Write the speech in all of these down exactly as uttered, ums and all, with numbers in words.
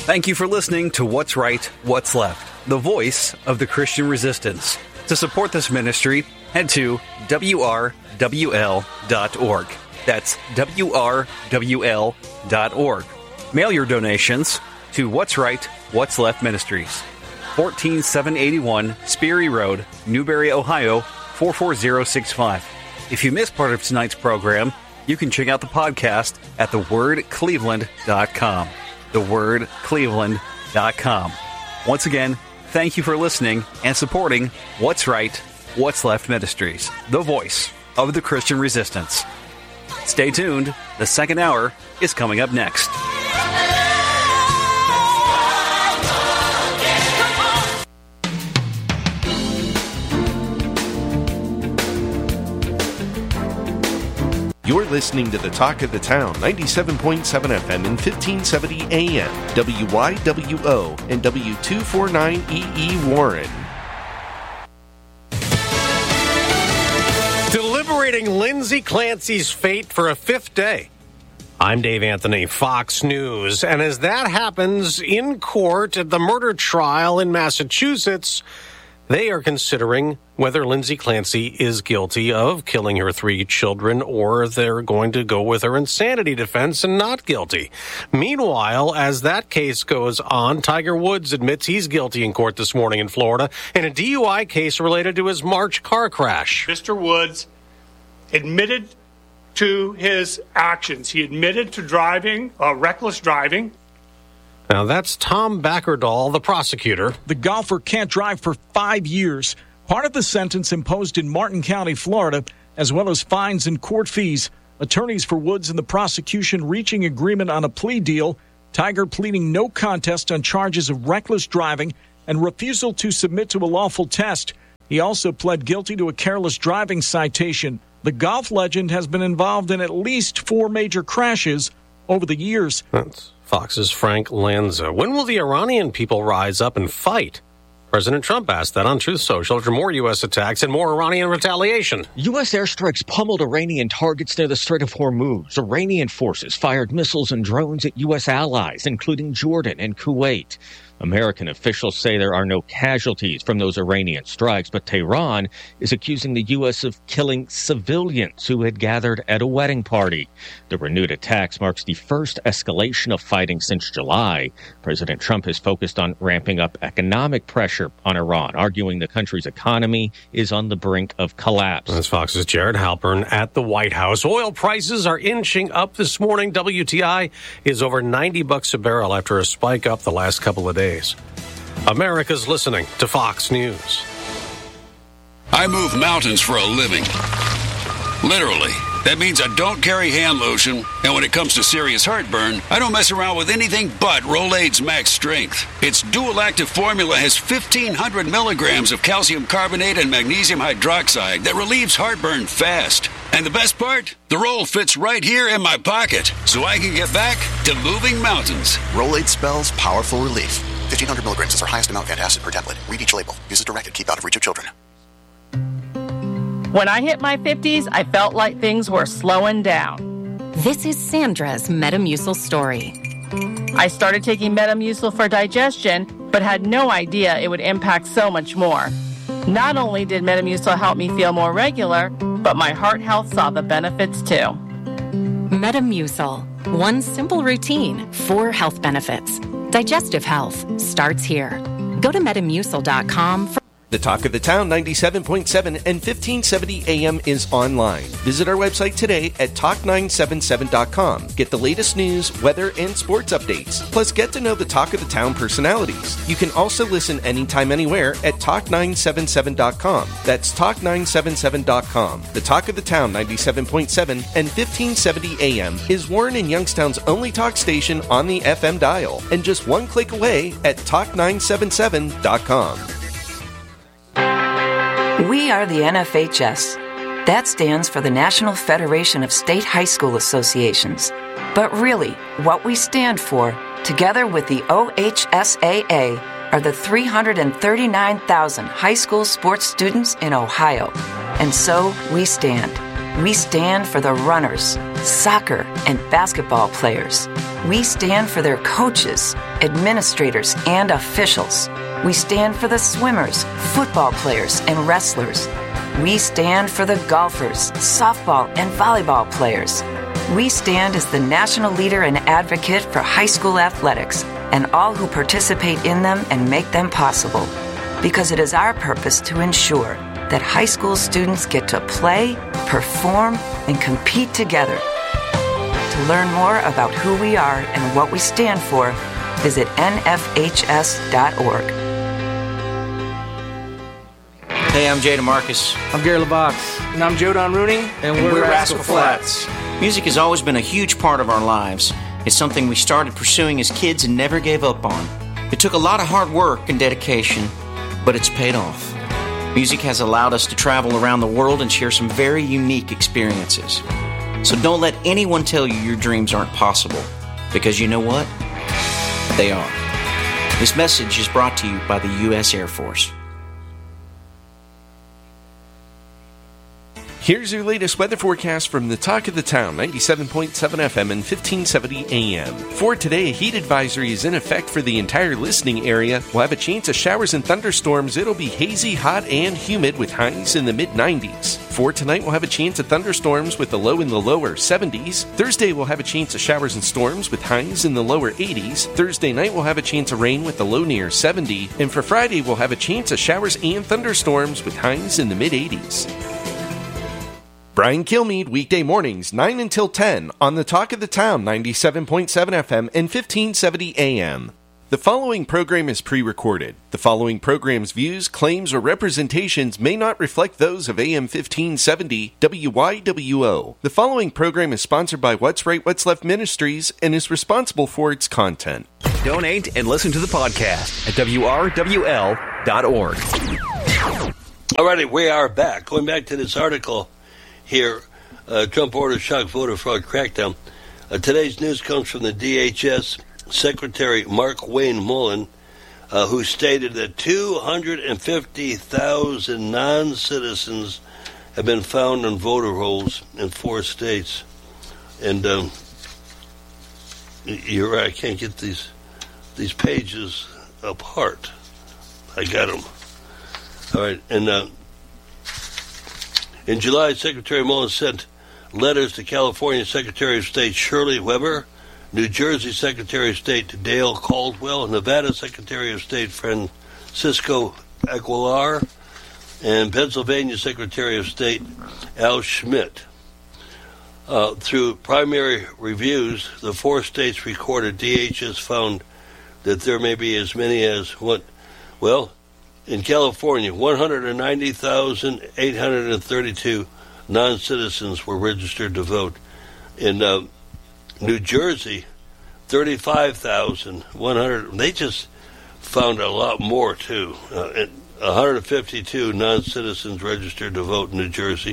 Thank you for listening to What's Right, What's Left, the voice of the Christian resistance. To support this ministry, head to W R W L dot org. That's W R W L dot org. Mail your donations to What's Right, What's Left Ministries, fourteen seven eighty-one Sperry Road, Newberry, Ohio, four four zero six five. If you missed part of tonight's program, you can check out the podcast at the word cleveland dot com. the word cleveland dot com. Once again, thank you for listening and supporting What's Right, What's Left Ministries, the voice of the Christian resistance. Stay tuned. The second hour is coming up next. You're listening to the Talk of the Town, ninety-seven point seven F M and fifteen seventy A M, W Y W O and W two forty-nine E E Warren. Deliberating Lindsay Clancy's fate for a fifth day. I'm Dave Anthony, Fox News. And as that happens in court at the murder trial in Massachusetts, they are considering whether Lindsay Clancy is guilty of killing her three children, or they're going to go with her insanity defense and not guilty. Meanwhile, as that case goes on, Tiger Woods admits he's guilty in court this morning in Florida in a D U I case related to his March car crash. Mister Woods admitted to his actions. He admitted to driving, uh, reckless driving. Now, that's Tom Backerdahl, the prosecutor. The golfer can't drive for five years. Part of the sentence imposed in Martin County, Florida, as well as fines and court fees. Attorneys for Woods and the prosecution reaching agreement on a plea deal. Tiger pleading no contest on charges of reckless driving and refusal to submit to a lawful test. He also pled guilty to a careless driving citation. The golf legend has been involved in at least four major crashes over the years. That's Fox's Frank Lanza. When will the Iranian people rise up and fight? President Trump asked that on Truth Social after more U S attacks and more Iranian retaliation. U S airstrikes pummeled Iranian targets near the Strait of Hormuz. Iranian forces fired missiles and drones at U S allies, including Jordan and Kuwait. American officials say there are no casualties from those Iranian strikes, but Tehran is accusing the U S of killing civilians who had gathered at a wedding party. The renewed attacks marks the first escalation of fighting since July. President Trump has focused on ramping up economic pressure on Iran, arguing the country's economy is on the brink of collapse. That's Fox's Jared Halpern at the White House. Oil prices are inching up this morning. W T I is over ninety bucks a barrel after a spike up the last couple of days. America's listening to Fox News. I move mountains for a living. Literally. That means I don't carry hand lotion, and when it comes to serious heartburn, I don't mess around with anything but Rolaids Max Strength. Its dual-active formula has fifteen hundred milligrams of calcium carbonate and magnesium hydroxide that relieves heartburn fast. And the best part? The roll fits right here in my pocket, so I can get back to moving mountains. Rolaids spells powerful relief. fifteen hundred milligrams is our highest amount of antacid per tablet. Read each label. Use as directed. Keep out of reach of children. When I hit my fifties, I felt like things were slowing down. This is Sandra's Metamucil story. I started taking Metamucil for digestion, but had no idea it would impact so much more. Not only did Metamucil help me feel more regular, but my heart health saw the benefits too. Metamucil. One simple routine, four health benefits. Digestive health starts here. Go to metamucil dot com for The Talk of the Town, ninety-seven point seven and fifteen seventy A M is online. Visit our website today at talk nine seven seven dot com. Get the latest news, weather, and sports updates. Plus, get to know the Talk of the Town personalities. You can also listen anytime, anywhere at talk nine seven seven dot com. That's talk nine seven seven dot com. The Talk of the Town, ninety-seven point seven and fifteen seventy A M is Warren and Youngstown's only talk station on the F M dial. And just one click away at talk nine seven seven dot com. We are the N F H S. That stands for the National Federation of State High School Associations. But really, what we stand for, together with the O H S A A, are the three hundred thirty-nine thousand high school sports students in Ohio. And so we stand. We stand for the runners, soccer and basketball players. We stand for their coaches, administrators, and officials. We stand for the swimmers, football players, and wrestlers. We stand for the golfers, softball, and volleyball players. We stand as the national leader and advocate for high school athletics and all who participate in them and make them possible. Because it is our purpose to ensure that high school students get to play, perform, and compete together. To learn more about who we are and what we stand for, visit N F H S dot org. Hey, I'm Jay DeMarcus. I'm Gary LeVox. And I'm Joe Don Rooney. And we're, and we're Rascal, Rascal Flats. Flats. Music has always been a huge part of our lives. It's something we started pursuing as kids and never gave up on. It took a lot of hard work and dedication, but it's paid off. Music has allowed us to travel around the world and share some very unique experiences. So don't let anyone tell you your dreams aren't possible, because you know what? They are. This message is brought to you by the U S Air Force. Here's your latest weather forecast from the Talk of the Town, ninety-seven point seven F M and fifteen seventy A M. For today, a heat advisory is in effect for the entire listening area. We'll have a chance of showers and thunderstorms. It'll be hazy, hot, and humid with highs in the mid nineties. For tonight, we'll have a chance of thunderstorms with the low in the lower seventies. Thursday, we'll have a chance of showers and storms with highs in the lower eighties. Thursday night, we'll have a chance of rain with the low near seventy. And for Friday, we'll have a chance of showers and thunderstorms with highs in the mid eighties. Brian Kilmeade, weekday mornings, nine until ten, on the Talk of the Town, ninety-seven point seven F M and fifteen seventy A M. The following program is pre-recorded. The following program's views, claims, or representations may not reflect those of A M fifteen seventy W Y W O. The following program is sponsored by What's Right, What's Left Ministries and is responsible for its content. Donate and listen to the podcast at W R W L dot org. All righty, we are back. Going back to this article here, uh, Trump orders shock voter fraud crackdown. Uh, today's news comes from the D H S Secretary Mark Wayne Mullen, uh, who stated that two hundred fifty thousand non-citizens have been found on voter rolls in four states. And um, you're right, I can't get these these pages apart. I got them. All right, and uh, in July, Secretary Mullen sent letters to California Secretary of State Shirley Weber, New Jersey Secretary of State Dale Caldwell, Nevada Secretary of State Francisco Aguilar, and Pennsylvania Secretary of State Al Schmidt. Uh, through primary reviews, the four states recorded, D H S found that there may be as many as what, well, in California, one hundred ninety thousand eight hundred thirty-two non-citizens were registered to vote. In uh, New Jersey, thirty-five thousand one hundred. They just found a lot more, too. Uh, one hundred fifty-two non-citizens registered to vote in New Jersey.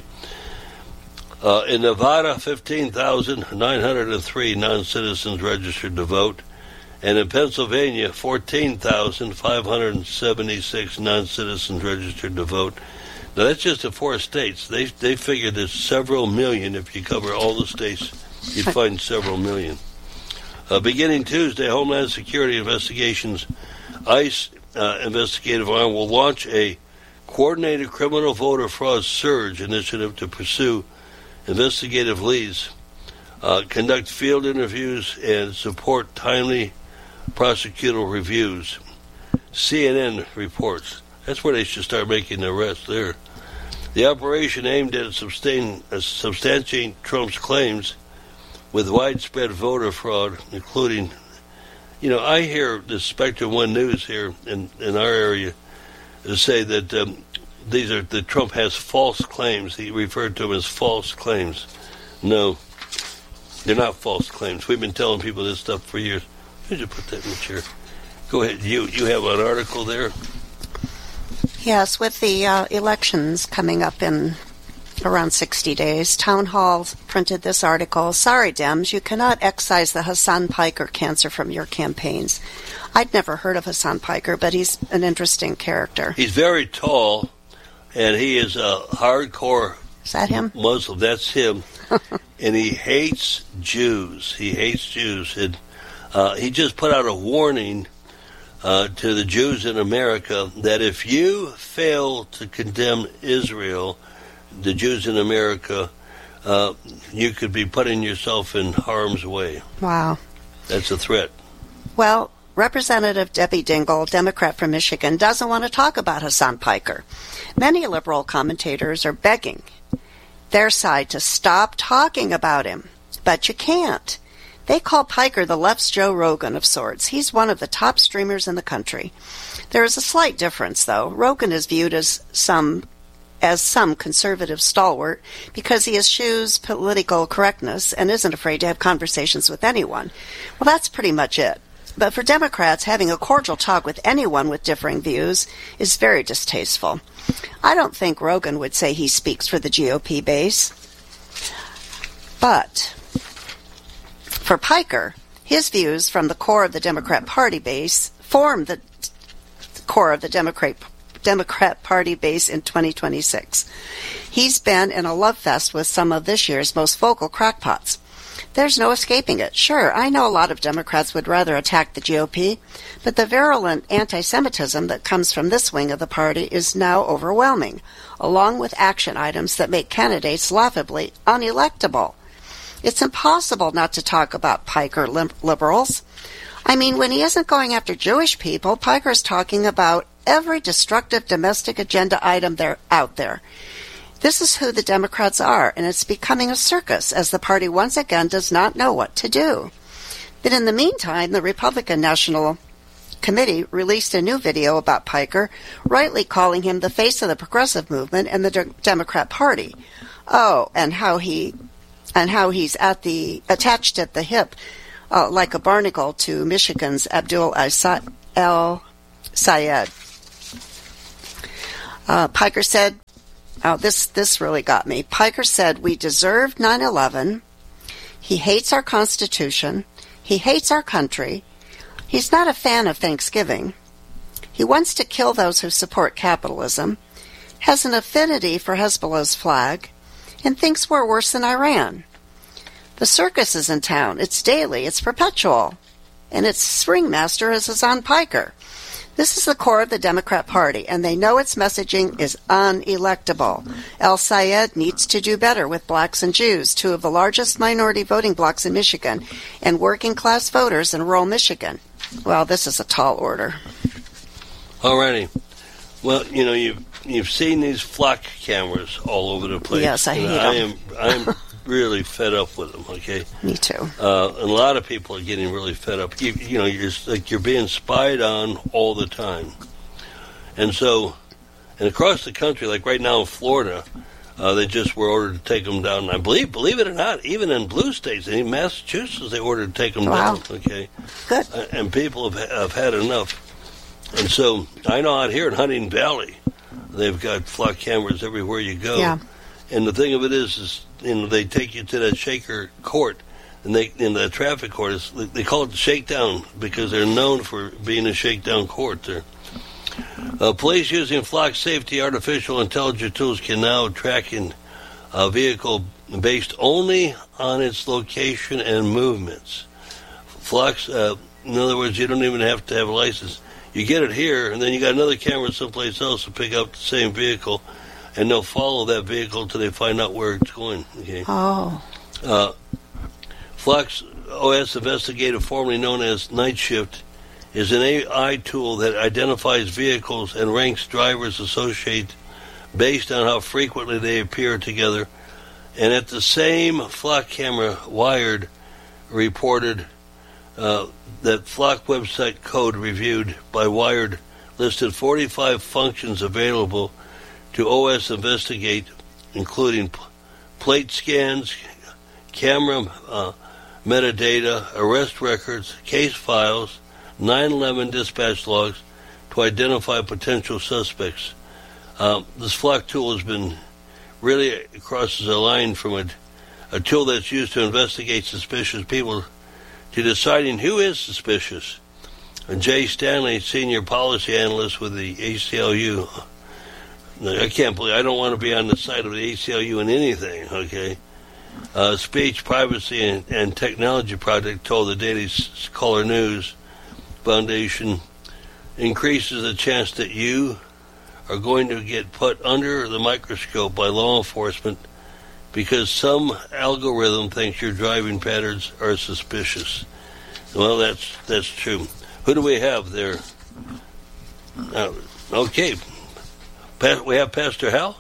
Uh, in Nevada, fifteen thousand nine hundred three non-citizens registered to vote. And in Pennsylvania, fourteen thousand five hundred seventy-six non-citizens registered to vote. Now, that's just the four states. They they figured there's several million. If you cover all the states, you'd find several million. Uh, beginning Tuesday, Homeland Security Investigations ICE uh, investigative arm will launch a coordinated criminal voter fraud surge initiative to pursue investigative leads, uh, conduct field interviews, and support timely prosecutorial reviews. C N N reports. That's where they should start making the arrests there. The operation aimed at sustain, uh, substantiating Trump's claims with widespread voter fraud, including, you know, I hear the Spectrum One News here in, in our area say that um, these are that Trump has false claims. He referred to them as false claims. No, they're not false claims. We've been telling people this stuff for years. Where'd you put that in the chair? Go ahead. You you have an article there? Yes, with the uh, elections coming up in around sixty days, Town Hall printed this article. Sorry, Dems, you cannot excise the Hassan Piker cancer from your campaigns. I'd never heard of Hassan Piker, but he's an interesting character. He's very tall, and he is a hardcore Is that him? Muslim, that's him. And he hates Jews. He hates Jews. And uh, he just put out a warning uh, to the Jews in America that if you fail to condemn Israel, the Jews in America, uh, you could be putting yourself in harm's way. Wow. That's a threat. Well, Representative Debbie Dingell, Democrat from Michigan, doesn't want to talk about Hasan Piker. Many liberal commentators are begging their side to stop talking about him, but you can't. They call Piker the left's Joe Rogan of sorts. He's one of the top streamers in the country. There is a slight difference, though. Rogan is viewed as some as some conservative stalwart because he eschews political correctness and isn't afraid to have conversations with anyone. Well, that's pretty much it. But for Democrats, having a cordial talk with anyone with differing views is very distasteful. I don't think Rogan would say he speaks for the G O P base. But for Piker, his views from the core of the Democrat Party base form the core of the Democrat Democrat Party base in twenty twenty-six. He's been in a love fest with some of this year's most vocal crackpots. There's no escaping it. Sure, I know a lot of Democrats would rather attack the G O P, but the virulent anti-Semitism that comes from this wing of the party is now overwhelming, along with action items that make candidates laughably unelectable. It's impossible not to talk about Piker liberals. I mean, when he isn't going after Jewish people, Piker's talking about every destructive domestic agenda item there out there. This is who the Democrats are, and it's becoming a circus as the party once again does not know what to do. But in the meantime, the Republican National Committee released a new video about Piker, rightly calling him the face of the progressive movement and the de- Democrat Party. Oh, and how he and how he's at the attached at the hip uh, like a barnacle to Michigan's Abdul El-Sayed. Uh, Piker said, oh, this, this really got me. Piker said, we deserved nine eleven. He hates our Constitution. He hates our country. He's not a fan of Thanksgiving. He wants to kill those who support capitalism, has an affinity for Hezbollah's flag, and thinks we're worse than Iran. The circus is in town. It's daily. It's perpetual. And its ringmaster is Hasan Piker. This is the core of the Democrat Party, and they know its messaging is unelectable. El-Sayed needs to do better with blacks and Jews, two of the largest minority voting blocs in Michigan, and working-class voters in rural Michigan. Well, this is a tall order. All righty. Well, you know, you've, you've seen these flock cameras all over the place. Yes, I hate them. I am, I'm really fed up with them, okay? Me too. Uh, and a lot of people are getting really fed up. You, you know, you're like you're being spied on all the time. And so, and across the country, like right now in Florida, uh, they just were ordered to take them down. And I believe, believe it or not, even in blue states, in Massachusetts, they ordered to take them wow. down, okay? Good. Uh, and people have, have had enough. And so, I know out here in Hunting Valley, they've got flock cameras everywhere you go. Yeah. And the thing of it is, is you know, they take you to that shaker court, and they in the traffic court, is, they call it the shakedown because they're known for being a shakedown court there. Uh, police using flock safety artificial intelligence tools can now track in a vehicle based only on its location and movements. Flocks, uh, in other words, you don't even have to have a license. You get it here, and then you got another camera someplace else to pick up the same vehicle, and they'll follow that vehicle until they find out where it's going. Okay. Oh. Uh, Flock's O S Investigator, formerly known as Night Shift, is an A I tool that identifies vehicles and ranks drivers associated based on how frequently they appear together. And at the same Flock camera, Wired reported uh, that Flock website code reviewed by Wired listed forty-five functions available to O S Investigate, including p- plate scans, camera uh, metadata, arrest records, case files, nine eleven dispatch logs to identify potential suspects. Um, this Flock tool has been really crosses a line from a, a tool that's used to investigate suspicious people to deciding who is suspicious. And Jay Stanley, senior policy analyst with the A C L U, I can't believe I don't want to be on the side of the A C L U in anything. Okay, uh, Speech, Privacy, and, and Technology Project told the Daily Caller News Foundation increases the chance that you are going to get put under the microscope by law enforcement because some algorithm thinks your driving patterns are suspicious. Well, that's that's true. Who do we have there? Uh, okay. Pa- we have Pastor Hal.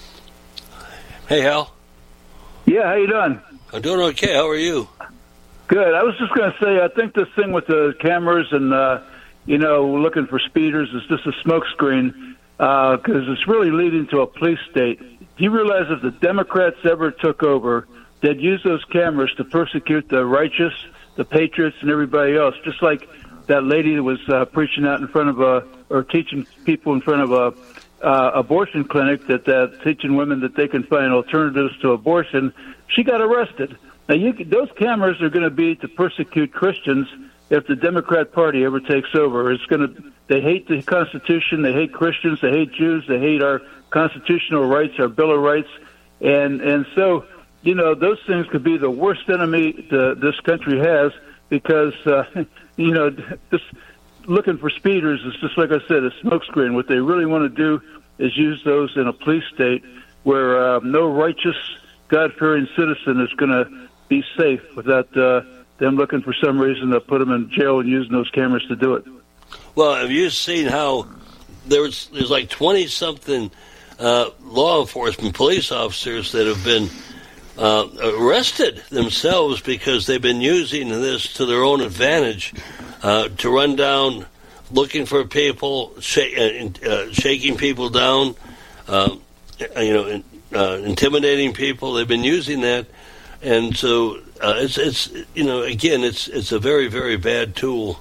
Hey, Hal. Yeah, how you doing? I'm doing okay. How are you? Good. I was just going to say, I think this thing with the cameras and, uh, you know, looking for speeders is just a smokescreen because uh, it's really leading to a police state. Do you realize if the Democrats ever took over, they'd use those cameras to persecute the righteous, the patriots, and everybody else, just like that lady that was uh, preaching out in front of a, or teaching people in front of a uh, abortion clinic, that uh, teaching women that they can find alternatives to abortion. She got arrested. Now, you, those cameras are going to be to persecute Christians if the Democrat Party ever takes over. It's going to. They hate the Constitution. They hate Christians. They hate Jews. They hate our constitutional rights, our Bill of Rights, and and so you know those things could be the worst enemy the, this country has because uh, you know just looking for speeders is just like I said, a smokescreen. What they really want to do is use those in a police state where uh, no righteous, God-fearing citizen is going to be safe without uh, them looking for some reason to put them in jail and using those cameras to do it. Well, have you seen how there's there's like twenty something uh, law enforcement police officers that have been uh, arrested themselves because they've been using this to their own advantage uh, to run down, looking for people, sh- uh, shaking people down, uh, you know, uh, intimidating people. They've been using that, and so uh, it's it's you know again it's it's a very very bad tool.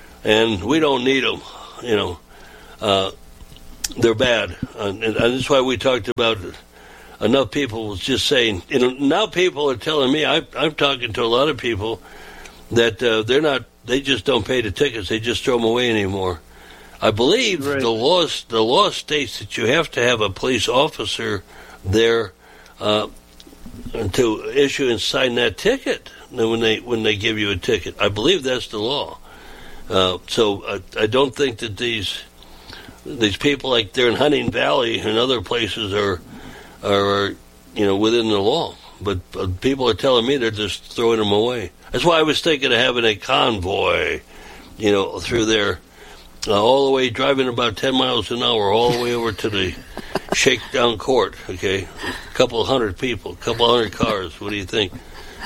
And we don't need them, you know. Uh, they're bad. Uh, and, and that's why we talked about enough people just saying, you know, now people are telling me, I, I'm talking to a lot of people that uh, they're not, they just don't pay the tickets. They just throw them away anymore. I believe right. the law, the law states that you have to have a police officer there uh, to issue and sign that ticket when they when they give you a ticket. I believe that's the law. Uh, so I, I don't think that these these people like they're in Hunting Valley and other places are are you know within the law. But uh, people are telling me they're just throwing them away. That's why I was thinking of having a convoy, you know, through there, uh, all the way driving about ten miles an hour, all the way over to the shakedown court. Okay, a couple of hundred people, a couple of hundred cars. What do you think?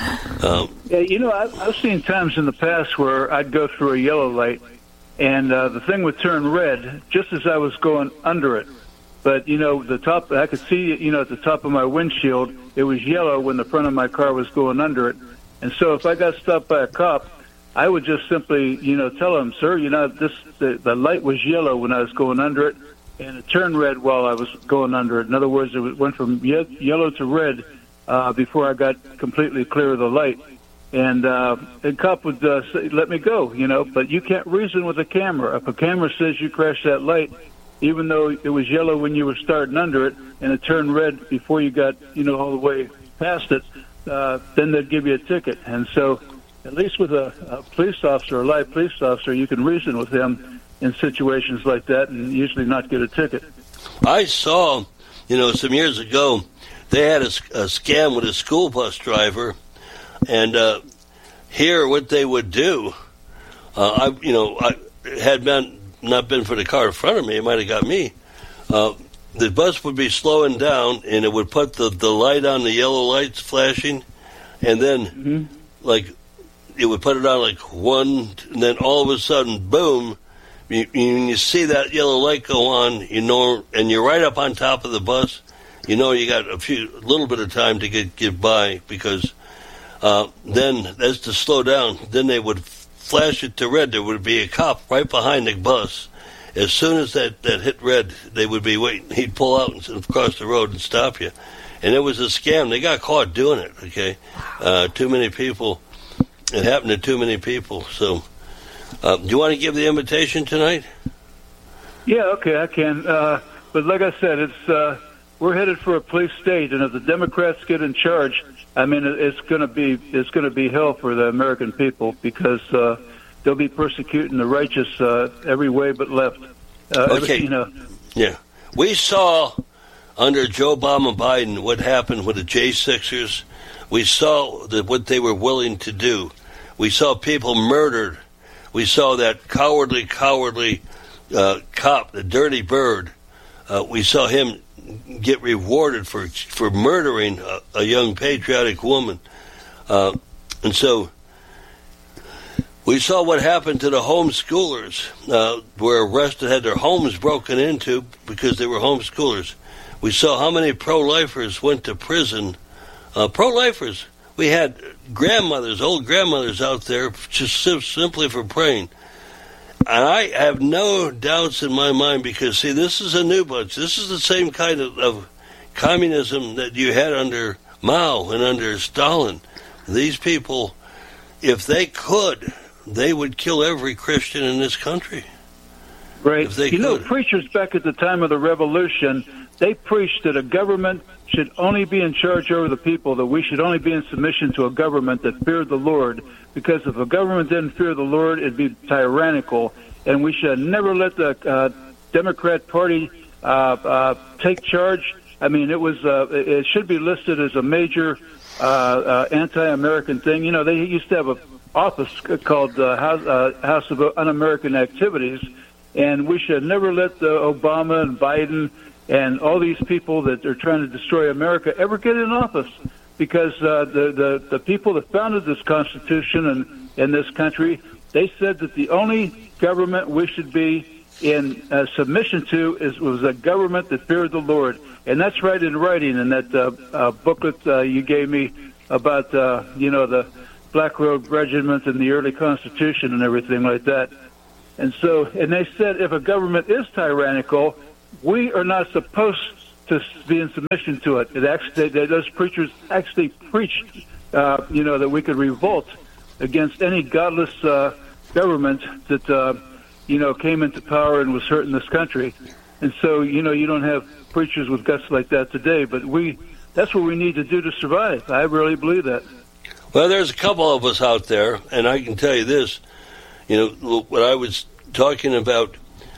Um, yeah, you know, I've, I've seen times in the past where I'd go through a yellow light, and uh, the thing would turn red just as I was going under it. But, you know, the top, I could see, you know, at the top of my windshield, it was yellow when the front of my car was going under it. And so if I got stopped by a cop, I would just simply, you know, tell him, sir, you know, this the, the light was yellow when I was going under it, and it turned red while I was going under it. In other words, it went from ye- yellow to red Uh, before I got completely clear of the light. And uh, the cop would uh, say, let me go, you know, but you can't reason with a camera. If a camera says you crashed that light, even though it was yellow when you were starting under it and it turned red before you got, you know, all the way past it, uh, then they'd give you a ticket. And so at least with a, a police officer, a live police officer, you can reason with him in situations like that and usually not get a ticket. I saw, you know, some years ago, they had a, a scam with a school bus driver, and uh, here what they would do, uh, I you know, I had been not been for the car in front of me, it might have got me. Uh, the bus would be slowing down, and it would put the, the light on, the yellow lights flashing, and then mm-hmm. like it would put it on like one, and then all of a sudden, boom! You, you, you see that yellow light go on, you know, and you're right up on top of the bus. You know you got a few, a little bit of time to get get by because uh, then as to slow down, then they would flash it to red. There would be a cop right behind the bus. As soon as that, that hit red, they would be waiting. He'd pull out and across the road and stop you. And it was a scam. They got caught doing it. Okay, uh, too many people. It happened to too many people. So, uh, do you want to give the invitation tonight? Yeah, okay, I can. Uh, but like I said, it's uh, we're headed for a police state, and if the Democrats get in charge, I mean, it's going to be it's going to be hell for the American people because uh, they'll be persecuting the righteous uh, every way but left. Uh, okay. Every, you know. Yeah, we saw under Joe Obama Biden what happened with the J sixers. We saw that what they were willing to do. We saw people murdered. We saw that cowardly, cowardly uh, cop, the Dirty Bird. Uh, we saw him get rewarded for for murdering a, a young patriotic woman. Uh, and so we saw what happened to the homeschoolers uh, were arrested, had their homes broken into because they were homeschoolers. We saw how many pro-lifers went to prison. Uh, pro-lifers, we had grandmothers, old grandmothers out there just simply for praying. And I have no doubts in my mind because, see, this is a new bunch. This is the same kind of, of communism that you had under Mao and under Stalin. These people, if they could, they would kill every Christian in this country. Right. If they you could. know, preachers back at the time of the revolution, they preached that a government should only be in charge over the people, that we should only be in submission to a government that feared the Lord, because if a government didn't fear the Lord, it'd be tyrannical, and we should never let the uh, Democrat Party uh, uh, take charge. I mean, it was uh, it should be listed as a major uh, uh, anti-American thing. You know, they used to have an office called uh, House, uh, House of Un-American Activities, and we should never let uh, Obama and Biden and all these people that are trying to destroy America ever get in office, because uh, the, the the people that founded this Constitution and in this country, they said that the only government we should be in uh, submission to is was a government that feared the Lord, and that's right in writing in that uh, uh, booklet uh, you gave me about uh, you know the Black Robe Regiment and the early Constitution and everything like that. And so, and they said if a government is tyrannical, we are not supposed to be in submission to it. It actually, they, those preachers actually preached, uh, you know, that we could revolt against any godless uh, government that, uh, you know, came into power and was hurting this country. And so, you know, you don't have preachers with guts like that today, but we, that's what we need to do to survive. I really believe that. Well, there's a couple of us out there, and I can tell you this, you know, what I was talking about,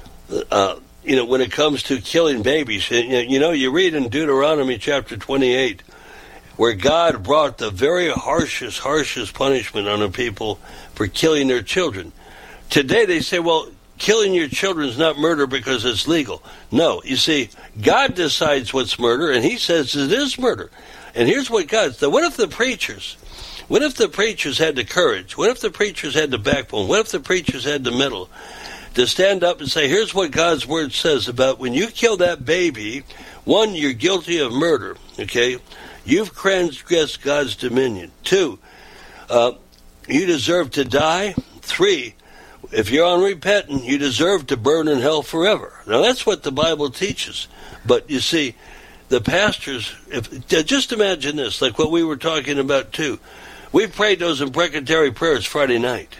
uh, you know, when it comes to killing babies, you know, you read in Deuteronomy chapter twenty-eight, where God brought the very harshest, harshest punishment on the people for killing their children. Today they say, well, killing your children is not murder because it's legal. No, you see, God decides what's murder, and he says it is murder. And here's what God said. What if the preachers, what if the preachers had the courage? What if the preachers had the backbone? What if the preachers had the mettle to stand up and say, here's what God's word says about when you kill that baby, one, you're guilty of murder, okay? You've transgressed God's dominion. Two, uh, you deserve to die. Three, if you're unrepentant, you deserve to burn in hell forever. Now, that's what the Bible teaches. But you see, the pastors, if just imagine this, like what we were talking about too. We prayed those imprecatory prayers Friday night.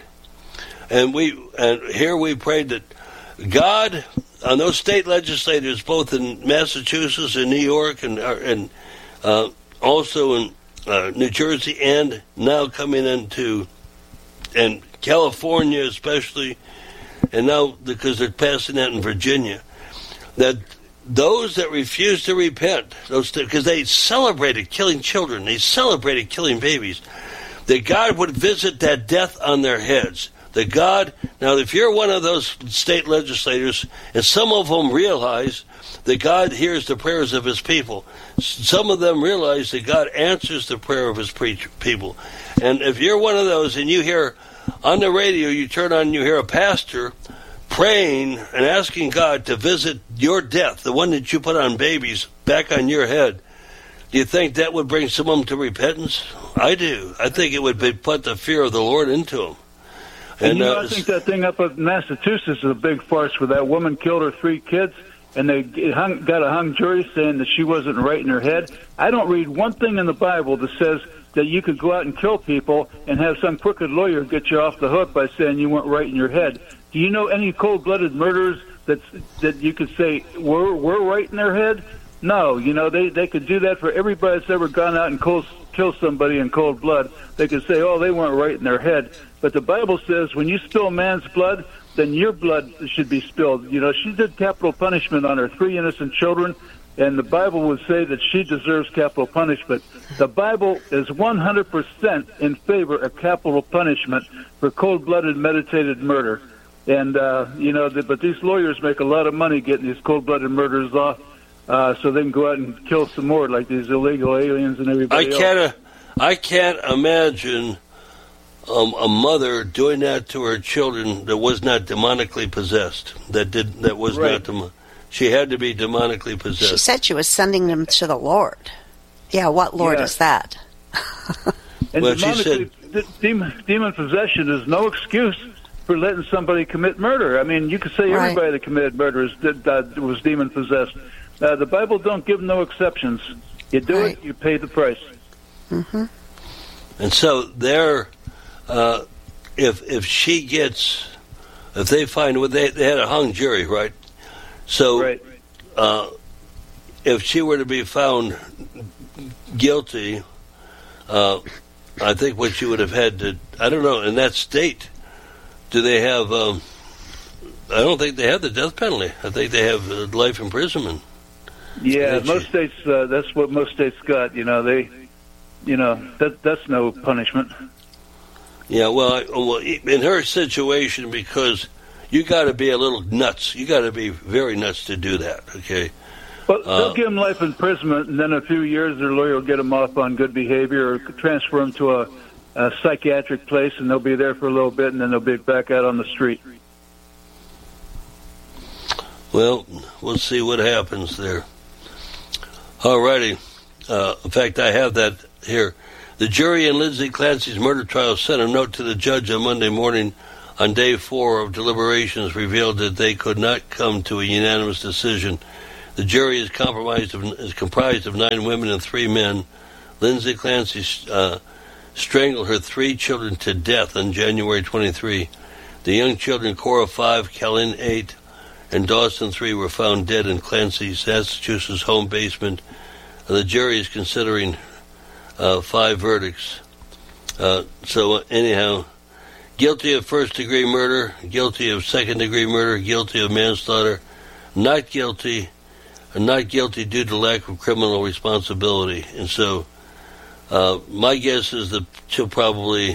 And we and here we prayed that God, on those state legislators, both in Massachusetts and New York and and uh, also in uh, New Jersey, and now coming into and California especially, and now because they're passing that in Virginia, that those that refuse to repent, those because they celebrated killing children, they celebrated killing babies, that God would visit that death on their heads. That God, now if you're one of those state legislators, and some of them realize that God hears the prayers of his people, some of them realize that God answers the prayer of his people. And if you're one of those and you hear on the radio, you turn on and you hear a pastor praying and asking God to visit your death, the one that you put on babies, back on your head, do you think that would bring some of them to repentance? I do. I think it would be, put the fear of the Lord into them. And, and you know, uh, I think that thing up in Massachusetts is a big farce where that woman killed her three kids, and they hung, got a hung jury saying that she wasn't right in her head. I don't read one thing in the Bible that says that you could go out and kill people and have some crooked lawyer get you off the hook by saying you weren't right in your head. Do you know any cold-blooded murderers that's, that you could say we're we're right in their head? No, you know, they, they could do that for everybody that's ever gone out and cold, killed somebody in cold blood. They could say, oh, they weren't right in their head. But the Bible says when you spill man's blood, then your blood should be spilled. You know, she did capital punishment on her three innocent children, and the Bible would say that she deserves capital punishment. The Bible is one hundred percent in favor of capital punishment for cold-blooded, meditated murder. And, uh, you know, the, but these lawyers make a lot of money getting these cold-blooded murderers off. Uh, so they can go out and kill some more, like these illegal aliens and everybody I else. can't, uh, I can't imagine um, a mother doing that to her children that was not demonically possessed. That did that was Right. not demon. She had to be demonically possessed. She said she was sending them to the Lord. Yeah, what Lord Yeah. is that? And Well, she demonically, de- demon, demon possession is no excuse for letting somebody commit murder. I mean, you could say Right. everybody that committed murder is, did, uh, was demon possessed. Uh, the Bible don't give no exceptions. You do Right. it, you pay the price. Mm-hmm. And so there, uh, if if she gets, if they find what they they had a hung jury, right? So, Right. uh, if she were to be found guilty, uh, I think what she would have had to, I don't know, in that state, do they have? Um, I don't think they have the death penalty. I think they have uh, life imprisonment. Yeah, Did most states, uh, that's what most states got. You know, they, you know, that that's no punishment. Yeah, well, I, well, in her situation, because you got to be a little nuts. You got to be very nuts to do that. Okay. But Uh, they'll give them life imprisonment, and then in a few years, their lawyer will get them off on good behavior or transfer them to a, a psychiatric place, and they'll be there for a little bit, and then they'll be back out on the street. Well, we'll see what happens there. All righty. Uh, in fact, I have that here. The jury in Lindsay Clancy's murder trial sent a note to the judge on Monday morning on day four of deliberations revealed that they could not come to a unanimous decision. The jury is, compromised of, is comprised of nine women and three men. Lindsay Clancy uh, strangled her three children to death on January twenty-third. The young children, Cora five, Kellen eight, and Dawson three, were found dead in Clancy's Massachusetts home basement. Uh, the jury is considering uh, five verdicts. Uh, so uh, anyhow, guilty of first-degree murder, guilty of second-degree murder, guilty of manslaughter, not guilty, not guilty due to lack of criminal responsibility. And so uh, my guess is that she'll probably,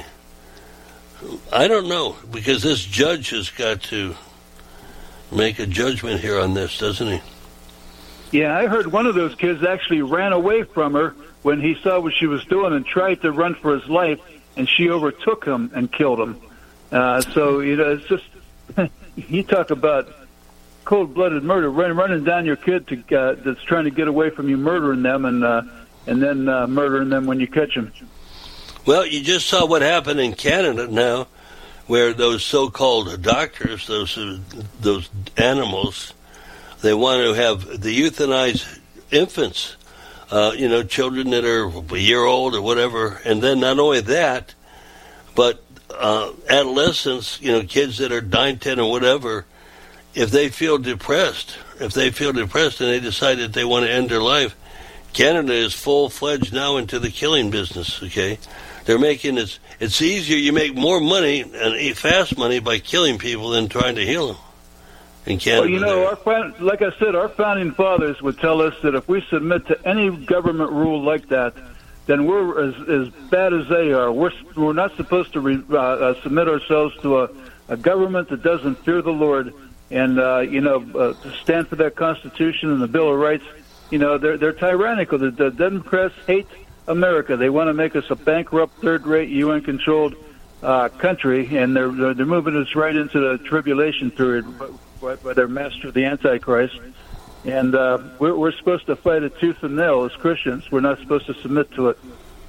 I don't know, because this judge has got to make a judgment here on this, doesn't he? Yeah, I heard one of those kids actually ran away from her when he saw what she was doing and tried to run for his life, and she overtook him and killed him. Uh, so, you know, it's just, you talk about cold-blooded murder, run, running down your kid to, uh, that's trying to get away from you, murdering them, and uh, and then uh, murdering them when you catch them. Well, you just saw what happened in Canada now, where those so-called doctors, those uh, those animals, they want to have the euthanized infants, uh, you know, children that are a year old or whatever, and then not only that, but uh, adolescents, you know, kids that are nine, ten, or whatever, if they feel depressed, if they feel depressed and they decide that they want to end their life, Canada is full-fledged now into the killing business, okay? They're making it, it's easier, you make more money and fast money by killing people than trying to heal them in Canada. Well, you know, our, found- like I said, our founding fathers would tell us that if we submit to any government rule like that, then we're as, as bad as they are. We're, we're not supposed to re, uh, uh, submit ourselves to a, a government that doesn't fear the Lord and, uh, you know, uh, stand for that Constitution and the Bill of Rights. You know, they're, they're tyrannical. The, the Democrats hate America. They want to make us a bankrupt, third-rate, U N-controlled uh, country, and they're they're moving us right into the tribulation period by, by their master, the Antichrist. And uh, we're, we're supposed to fight it tooth and nail as Christians. We're not supposed to submit to it.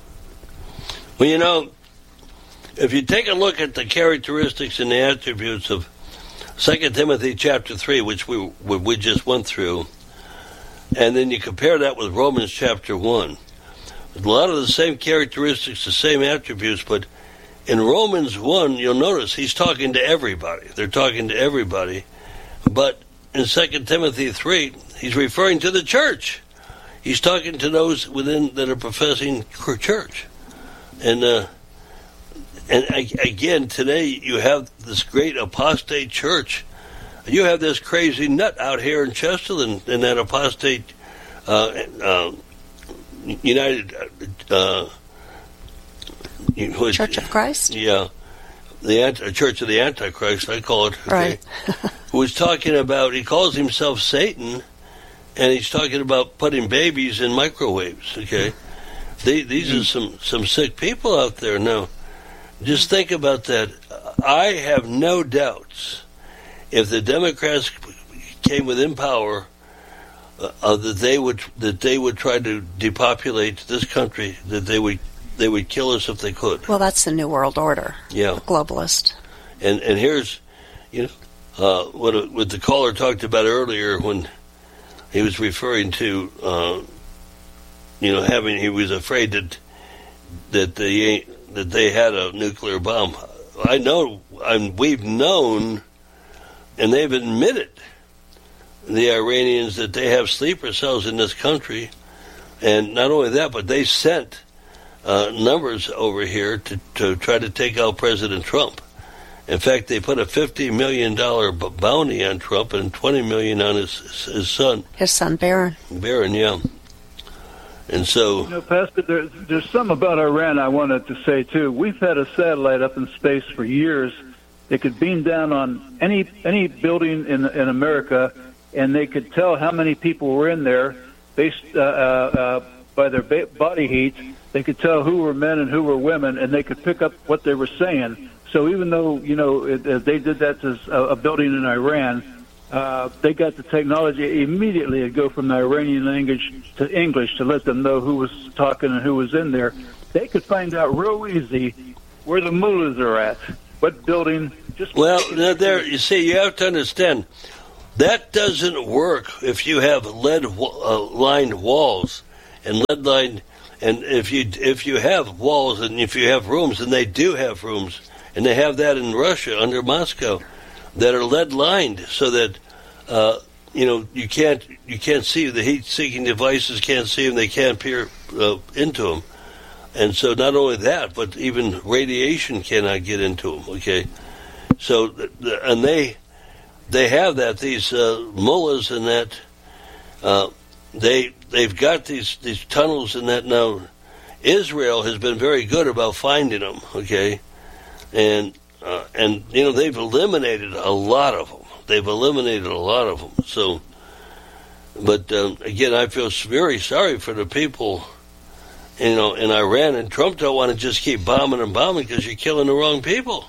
Well, you know, if you take a look at the characteristics and the attributes of Second Timothy chapter three, which we we just went through, and then you compare that with Romans chapter one, a lot of the same characteristics, the same attributes, but in Romans one, you'll notice he's talking to everybody. They're talking to everybody, but in Second Timothy three, he's referring to the church. He's talking to those within that are professing church. And uh, and again, today you have this great apostate church. You have this crazy nut out here in Chesterland in that apostate uh, uh, United uh, Church of Christ. Yeah, the Anti- Church of the Antichrist, I call it. Okay? Right. Who was talking about? He calls himself Satan, and he's talking about putting babies in microwaves. Okay, they, these are some some sick people out there now. Just think about that. I have no doubts if the Democrats came within power, uh, uh, that they would that they would try to depopulate this country. That they would they would kill us if they could. Well, that's the New World Order. Yeah, globalist. And and here's, you know, uh, what what the caller talked about earlier when he was referring to, uh, you know, having he was afraid that that they that they had a nuclear bomb. I know, and we've known, and they've admitted, the Iranians, that they have sleeper cells in this country, and not only that, but they sent uh, numbers over here to, to try to take out President Trump. In fact, they put a fifty million dollars bounty on Trump and twenty million dollars on his his son. His son, Barron. Barron, yeah. And so, you know, Pastor, there, there's something about Iran I wanted to say too. We've had a satellite up in space for years. They could beam down on any any building in in America, and they could tell how many people were in there based uh, uh, by their ba- body heat. They could tell who were men and who were women, and they could pick up what they were saying. So even though, you know, it, uh, they did that to a, a building in Iran, uh, they got the technology immediately to go from the Iranian language to English to let them know who was talking and who was in there. They could find out real easy where the mullahs are at, what building. Just well, now there, you see, you have to understand, that doesn't work if you have lead-lined uh, walls and lead-lined, and if you if you have walls and if you have rooms, and they do have rooms, and they have that in Russia under Moscow, that are lead-lined, so that uh, you know you can't you can't see the heat-seeking devices, can't see them, they can't peer uh, into them, and so not only that, but even radiation cannot get into them. Okay, so and they they have that these uh, mullahs and that uh, they they've got these these tunnels and that now. Israel has been very good about finding them. Okay, and. Uh, and, you know, they've eliminated a lot of them. They've eliminated a lot of them. So, but, um, again, I feel very sorry for the people, you know, in Iran. And Trump don't want to just keep bombing and bombing because you're killing the wrong people.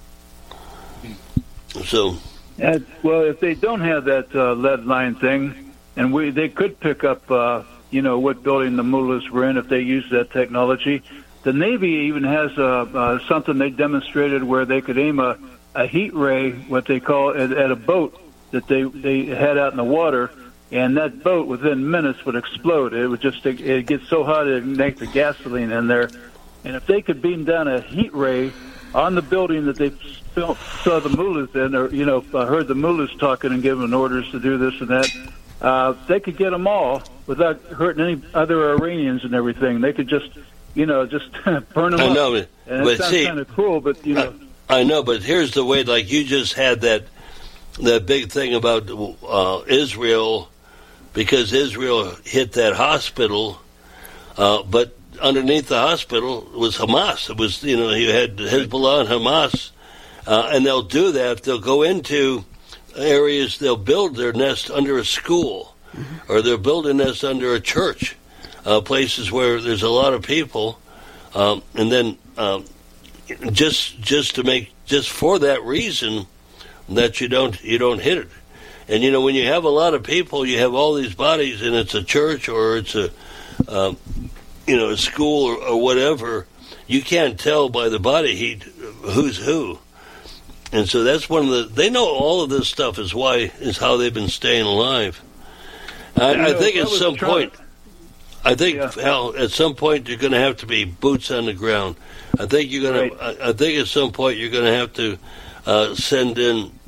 So. Uh, well, if they don't have that uh, lead line thing, and we they could pick up, uh, you know, what building the mullahs were in if they use that technology. The Navy even has uh, uh, something they demonstrated where they could aim a, a heat ray, what they call, at, at a boat that they, they had out in the water, and that boat within minutes would explode. It would just it gets so hot it would ignite the gasoline in there. And if they could beam down a heat ray on the building that they saw the mullahs in, or, you know, heard the mullahs talking and giving orders to do this and that, uh, they could get them all without hurting any other Iranians and everything. They could just... You know, just burn them I know, up. but, And but it sounds see, kind of cruel, but, you know. I, I know, but here's the way, like you just had that that big thing about uh, Israel, because Israel hit that hospital, uh, but underneath the hospital was Hamas. It was, you know, you had Hezbollah and Hamas, uh, and they'll do that. They'll go into areas, they'll build their nest under a school, mm-hmm. or they'll build a nest under a church. Uh, places where there's a lot of people, um, and then um, just just to make just for that reason that you don't you don't hit it. And you know, when you have a lot of people, you have all these bodies, and it's a church or it's a uh, you know a school or, or whatever. You can't tell by the body heat who's who, and so that's one of the. They know all of this stuff is why is how they've been staying alive. I, you know, I think at some trying- point. I think, yeah. Hal, at some point you're going to have to be boots on the ground. I think you're going right. to. I, I think at some point you're going to have to uh, send in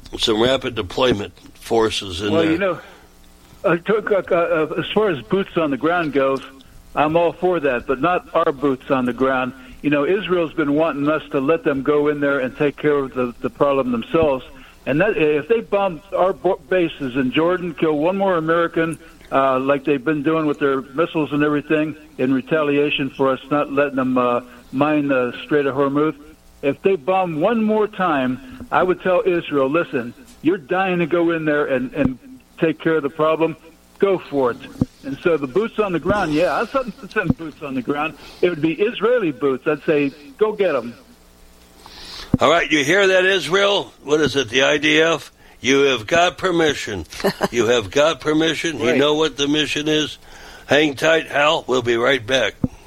some rapid deployment forces in well, there. you know, uh, to, uh, uh, as far as boots on the ground goes, I'm all for that, but not our boots on the ground. You know, Israel's been wanting us to let them go in there and take care of the, the problem themselves. And that, if they bomb our bases in Jordan, kill one more American, uh, like they've been doing with their missiles and everything, in retaliation for us not letting them uh, mine the Strait of Hormuz, if they bomb one more time, I would tell Israel, listen, you're dying to go in there and, and take care of the problem. Go for it. And so the boots on the ground, yeah, I'd send, send boots on the ground. It would be Israeli boots. I'd say, go get them. All right, you hear that, Israel? What is it, the I D F? You have got permission. You have got permission. Right. You know what the mission is. Hang tight, Hal. We'll be right back.